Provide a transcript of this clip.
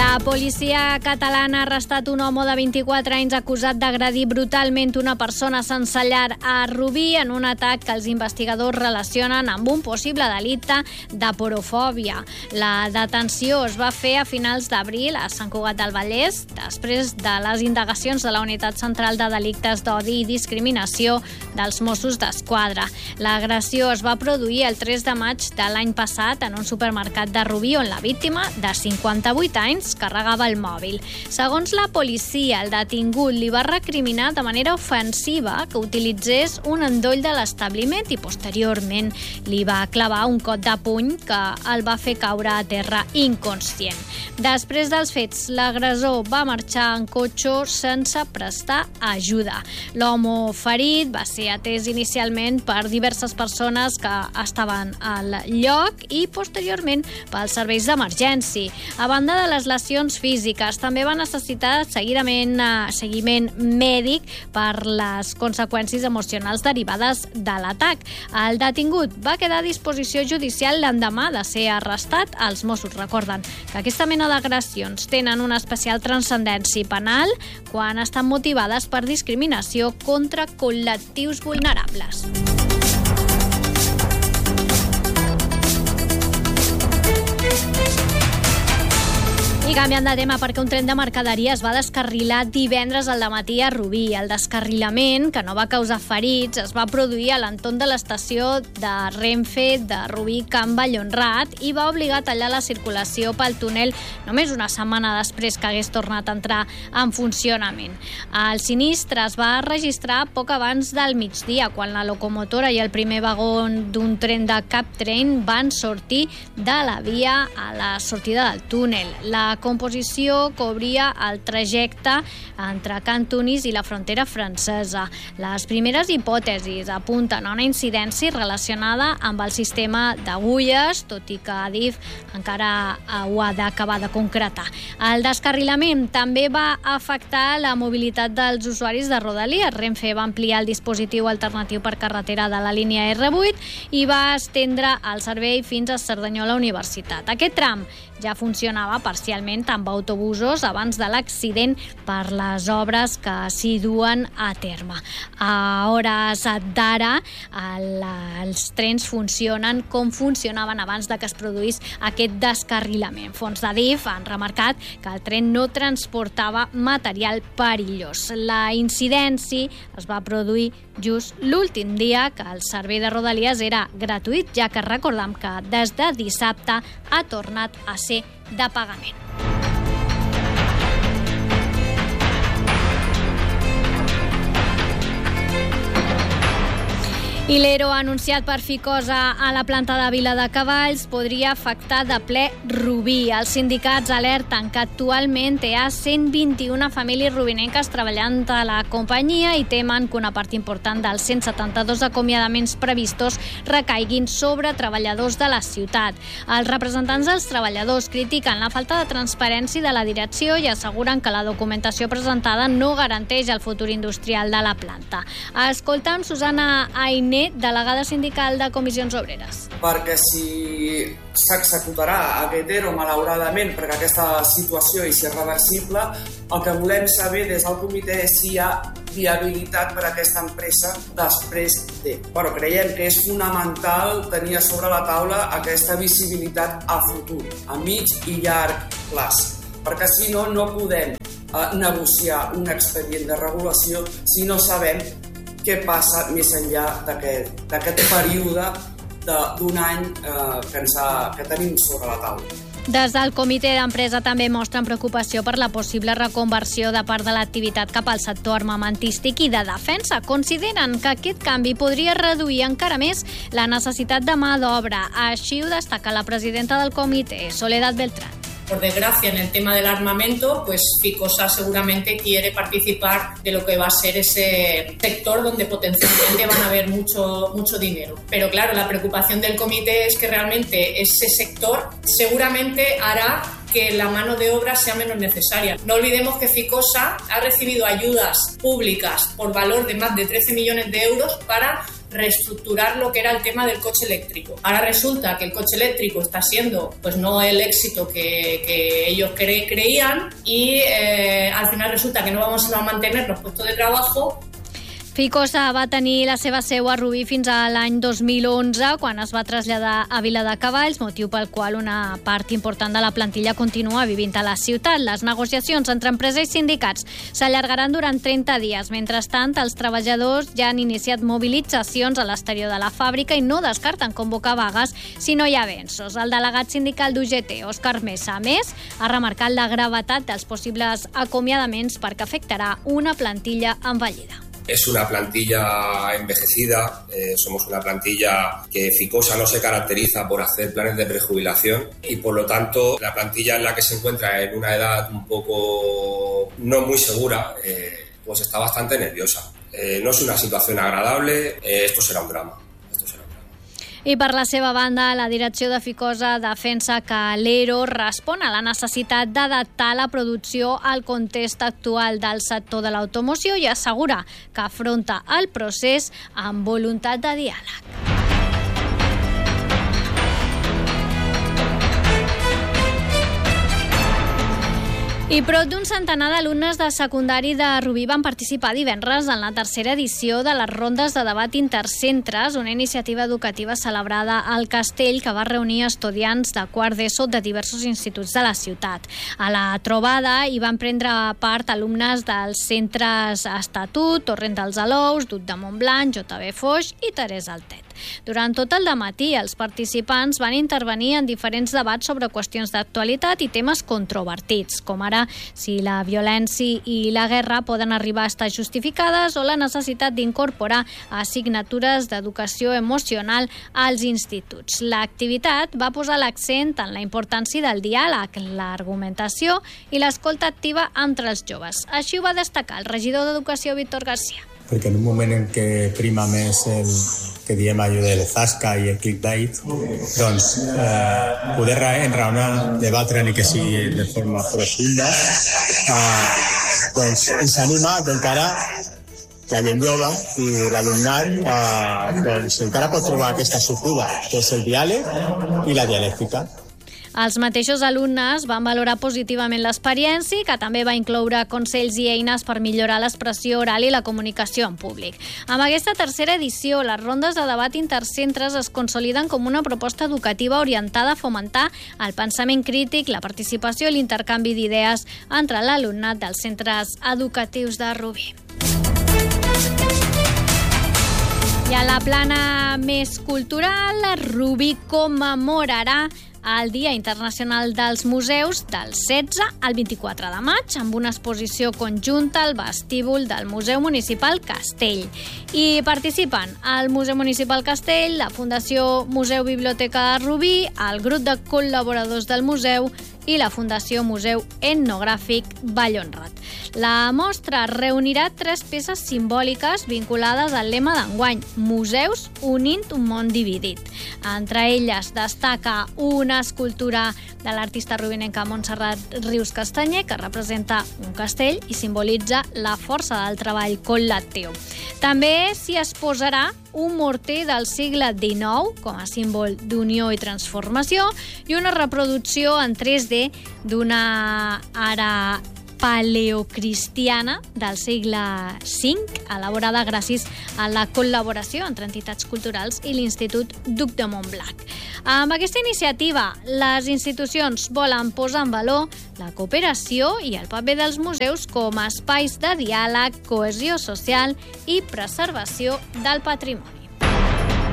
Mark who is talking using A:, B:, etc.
A: La policia catalana ha arrestat un home de 24 anys acusat d'agredir brutalment una persona sense llar a Rubí en un atac que els investigadors relacionen amb un possible delicte de porofòbia. La detenció es va fer a finals d'abril a Sant Cugat del Vallès, després de les indagacions de la Unitat Central de Delictes d'Odi i Discriminació dels Mossos d'Esquadra. L'agressió es va produir el 3 de maig de l'any passat en un supermercat de Rubí on la víctima, de 58 anys, carregava el mòbil. Segons la policia, el detingut li va recriminar de manera ofensiva que utilitzés un endoll de l'establiment i posteriorment li va clavar un cop de puny que el va fer caure a terra inconscient. Després dels fets, l'agressor va marxar en cotxe sense prestar ajuda. L'home ferit va ser atès inicialment per diverses persones que estaven al lloc i posteriorment pels serveis d'emergència. A banda de les lesions físiques, també va necessitar seguiment mèdic per les conseqüències emocionals derivades de l'atac. El detingut va quedar a disposició judicial l'endemà de ser arrestat. Els Mossos recorden que aquesta mena d'agressions tenen una especial transcendència penal quan estan motivades per discriminació contra col·lectius vulnerables. I canviant de tema perquè un tren de mercaderies va descarrilar divendres al dematí a Rubí. El descarrilament, que no va causar ferits, es va produir a l'entorn de l'estació de Renfe de Rubí Can Vallhonrat i va obligar a tallar la circulació pel túnel només una setmana després que hagués tornat a entrar en funcionament. El sinistre es va registrar poc abans del migdia, quan la locomotora i el primer vagó d'un tren de Captrain van sortir de la via a la sortida del túnel. La composició cobria el trajecte entre Cantunis i la frontera francesa. Les primeres hipòtesis apunten a una incidència relacionada amb el sistema d'agulles, tot i que Adif encara ho ha d'acabar de concretar. El descarrilament també va afectar la mobilitat dels usuaris de Rodalies. Renfe va ampliar el dispositiu alternatiu per carretera de la línia R8 i va estendre el servei fins a Cerdanyola Universitat. Aquest tram ja funcionava parcialment amb autobusos abans de l'accident per les obres que s'hi duen a terme. A hores d'ara, els trens funcionen com funcionaven abans de que es produís aquest descarrilament. Fonts d'Adif han remarcat que el tren no transportava material perillós. La incidència es va produir just l'últim dia que el servei de Rodalies era gratuït, ja que recordem que des de dissabte ha tornat a ser de pagament. I l'ERO anunciat per Ficosa a la planta de Viladecavalls podria afectar de ple Rubí. Els sindicats alerten que actualment hi ha 121 famílies rubinenques treballant a la companyia i temen que una part important dels 172 acomiadaments previstos recaiguin sobre treballadors de la ciutat. Els representants dels treballadors critiquen la falta de transparència de la direcció i asseguren que la documentació presentada no garanteix el futur industrial de la planta. Escoltem Susana Ainé, delegada sindical de Comissions Obreres.
B: Perquè si s'executarà aquest ERO, malauradament, perquè aquesta situació és irreversible, el que volem saber des del comitè és si hi ha viabilitat per a aquesta empresa després de. Però creiem que és fonamental tenir a sobre la taula aquesta visibilitat a futur, a mig i llarg plaç, perquè si no, no podem negociar un expedient de regulació si no sabem què passa més enllà d'aquest període d'un any que tenim sobre la taula.
A: Des del comitè d'empresa també mostren preocupació per la possible reconversió de part de l'activitat cap al sector armamentístic i de defensa. Consideren que aquest canvi podria reduir encara més la necessitat de mà d'obra. Així ho destaca la presidenta del comitè, Soledad Beltrán.
C: Por desgracia, en el tema del armamento, pues Ficosa seguramente quiere participar de lo que va a ser ese sector donde potencialmente van a haber mucho dinero. Pero claro, la preocupación del comité es que realmente ese sector seguramente hará que la mano de obra sea menos necesaria. No olvidemos que Ficosa ha recibido ayudas públicas por valor de más de 13 millones de euros para reestructurar lo que era el tema del coche eléctrico. Ahora resulta que el coche eléctrico está siendo pues no el éxito que ellos creían y al final resulta que no vamos a mantener los puestos de trabajo.
A: Ficosa va tenir la seva seu a Rubí fins a l'any 2011, quan es va traslladar a Viladecavalls, motiu pel qual una part important de la plantilla continua vivint a la ciutat. Les negociacions entre empresa i sindicats s'allargaran durant 30 dies. Mentrestant, els treballadors ja han iniciat mobilitzacions a l'exterior de la fàbrica i no descarten convocar vagues si no hi ha avenços. El delegat sindical d'UGT, Òscar Mesa, a més, ha remarcat la gravetat dels possibles acomiadaments perquè afectarà una plantilla envellida.
D: Es una plantilla envejecida, somos una plantilla que Ficosa no se caracteriza por hacer planes de prejubilación y por lo tanto la plantilla en la que se encuentra en una edad un poco no muy segura, pues está bastante nerviosa. No es una situación agradable, esto será un drama.
A: I per la seva banda, la direcció de Ficosa defensa que l'ERO respon a la necessitat d'adaptar la producció al context actual del sector de l'automoció i assegura que afronta el procés amb voluntat de diàleg. I prop d'un centenar d'alumnes de secundari de Rubí van participar divendres en la tercera edició de les rondes de debat intercentres, una iniciativa educativa celebrada al Castell que va reunir estudiants de quart d'ESO de diversos instituts de la ciutat. A la trobada hi van prendre part alumnes dels centres Estatut, Torrent dels Alous, Dut de Montblanc, JB Foix i Teresa Altet. Durant tot el dematí, els participants van intervenir en diferents debats sobre qüestions d'actualitat i temes controvertits, com ara si la violència i la guerra poden arribar a estar justificades o la necessitat d'incorporar assignatures d'educació emocional als instituts. L'activitat va posar l'accent en la importància del diàleg, l'argumentació i l'escolta activa entre els joves. Així ho va destacar el regidor d'Educació, Víctor García.
E: Perquè en un moment en què prima més el que diem allò del zasca i el clickbait, doncs poder enraonar, debatre ni que sigui de forma profunda, doncs ens anima que encara la gent jove i l'alumnat doncs encara pot trobar aquesta sortida, que és el diàleg i la dialèctica.
A: Els mateixos alumnes van valorar positivament l'experiència, que també va incloure consells i eines per millorar l'expressió oral i la comunicació en públic. Amb aquesta tercera edició, les rondes de debat intercentres es consoliden com una proposta educativa orientada a fomentar el pensament crític, la participació i l'intercanvi d'idees entre l'alumnat dels centres educatius de Rubí. I a la plana més cultural, Rubí commemorarà el Dia Internacional dels Museus del 16 al 24 de maig amb una exposició conjunta al vestíbul del Museu Municipal Castell. I participen el Museu Municipal Castell, la Fundació Museu Biblioteca de Rubí, el grup de col·laboradors del museu i la Fundació Museu Etnogràfic Vallhonrat. La mostra reunirà 3 peces simbòliques vinculades al lema d'enguany, Museus unint un món dividit. Entre elles destaca una escultura de l'artista rubinenca Montserrat Rius Castanyer que representa un castell i simbolitza la força del treball col·lectiu. També s'hi exposarà un morter del segle XIX com a símbol d'unió i transformació i una reproducció en 3D d'una ara paleocristiana del segle V, elaborada gràcies a la col·laboració entre entitats culturals i l'Institut Duc de Montblanc. Amb aquesta iniciativa, les institucions volen posar en valor la cooperació i el paper dels museus com a espais de diàleg, cohesió social i preservació del patrimoni.